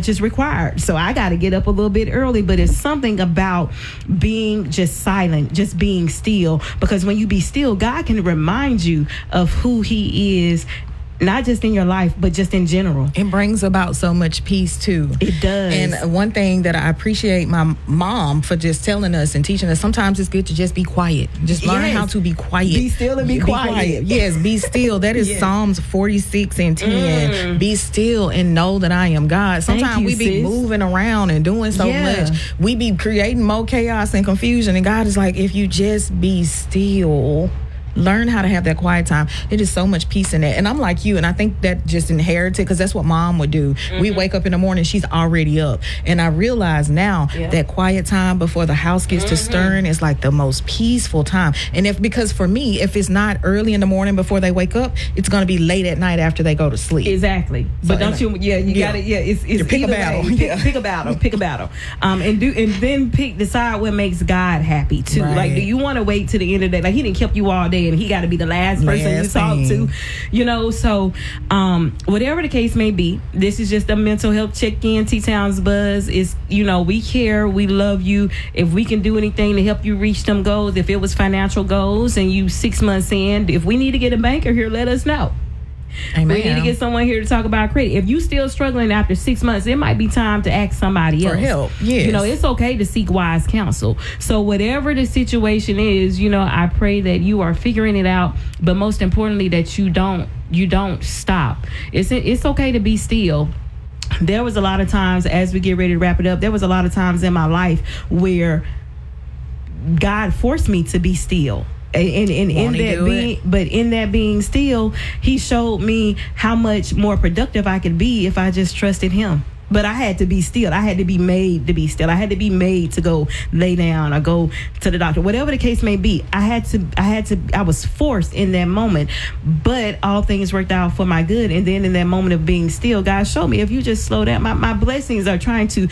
much is required. So I got to get up a little bit early, but it's something about being just silent, just being still, because when you be still, God can remind you of who he is, not just in your life, but just in general. It brings about so much peace too. It does. And one thing that I appreciate my mom for just telling us and teaching us, sometimes it's good to just be quiet. Just learn how to be quiet. Be still and be quiet. Yes, be still. That is Psalms 46 and 10. Be still and know that I am God. Sometimes we be moving around and doing so much. We be creating more chaos and confusion. And God is like, if you just be still, learn how to have that quiet time. It is so much peace in it. And I'm like you, and I think that just inherited, because that's what mom would do. We wake up in the morning, she's already up. And I realize now that quiet time before the house gets to stirring is like the most peaceful time. And because for me, if it's not early in the morning before they wake up, it's going to be late at night after they go to sleep. Exactly. So but don't you got it. It's pick a battle. Pick a battle. And then decide what makes God happy too. Right. Like, do you want to wait to the end of the day? Like, he didn't keep you all day, and he got to be the last person you talk to, so whatever the case may be, this is just a mental health check-in. T-Town's Buzz is, we care, we love you. If we can do anything to help you reach them goals, if it was financial goals and you 6 months in, if we need to get a banker here, let us know. Amen. We need to get someone here to talk about credit. If you still struggling after 6 months, it might be time to ask somebody else for help. Yes. It's okay to seek wise counsel. So whatever the situation is, I pray that you are figuring it out, but most importantly that you don't stop. It's okay to be still. There was a lot of times, as we get ready to wrap it up, there was a lot of times in my life where God forced me to be still. And in that being still, he showed me how much more productive I could be if I just trusted him. But I had to be still. I had to be made to be still. I had to be made to go lay down or go to the doctor, whatever the case may be. I was forced in that moment, but all things worked out for my good. And then in that moment of being still, God showed me, if you just slow down, my blessings are trying to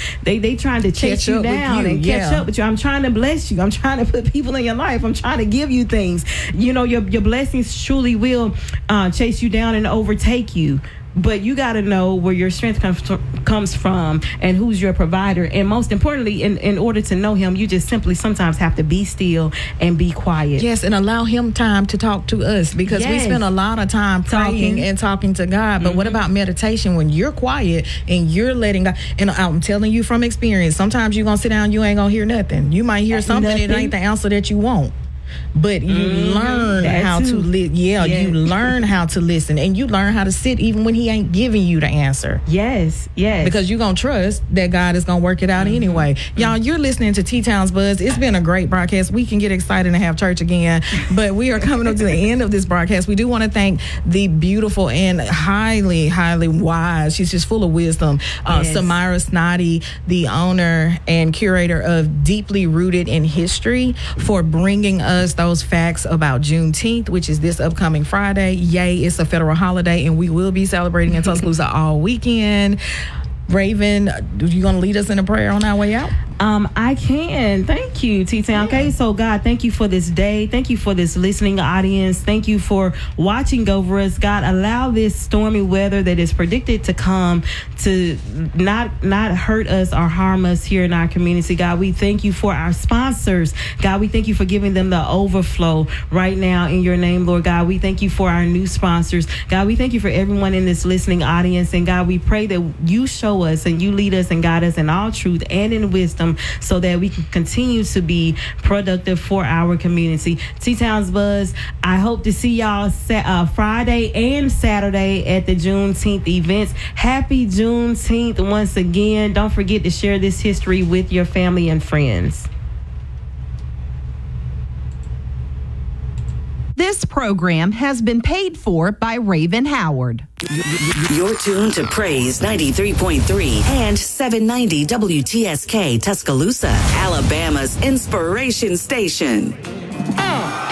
chase you down and catch up with you. I'm trying to bless you. I'm trying to put people in your life. I'm trying to give you things. Your blessings truly will chase you down and overtake you. But you got to know where your strength comes from and who's your provider. And most importantly, in order to know him, you just simply sometimes have to be still and be quiet. Yes, and allow him time to talk to us, because we spend a lot of time praying and talking to God. But what about meditation when you're quiet and you're letting God? And I'm telling you from experience, sometimes you're going to sit down, you ain't going to hear nothing. You might hear something, it ain't the answer that you want. But you learn how to you learn how to listen, and you learn how to sit even when he ain't giving you the answer. Yes. Because you're going to trust that God is going to work it out anyway. Y'all, you're listening to T-Town's Buzz. It's been a great broadcast. We can get excited and have church again, but we are coming up to the end of this broadcast. We do want to thank the beautiful and highly, highly wise, she's just full of wisdom, Samira Snoddy, the owner and curator of Deeply Rooted in History, for bringing us those facts about Juneteenth, which is this upcoming Friday. Yay, it's a federal holiday, and we will be celebrating in Tuscaloosa all weekend. Raven, you going to lead us in a prayer on our way out? I can. Thank you, T-Town. Okay, so God, thank you for this day. Thank you for this listening audience. Thank you for watching over us. God, allow this stormy weather that is predicted to come to not hurt us or harm us here in our community. God, we thank you for our sponsors. God, we thank you for giving them the overflow right now in your name, Lord God. We thank you for our new sponsors. God, we thank you for everyone in this listening audience. And God, we pray that you show us and you lead us and guide us in all truth and in wisdom, so that we can continue to be productive for our community. T-Town's Buzz, I hope to see y'all Friday and Saturday at the Juneteenth events. Happy Juneteenth once again. Don't forget to share this history with your family and friends. This program has been paid for by Raven Howard. You're tuned to Praise 93.3 and 790 WTSK Tuscaloosa, Alabama's inspiration station.